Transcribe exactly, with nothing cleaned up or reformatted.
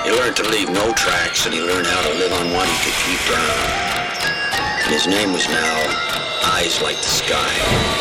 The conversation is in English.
He learned to leave no tracks, and he learned how to live on what he could keep down. And his name was now Eyes Like the Sky.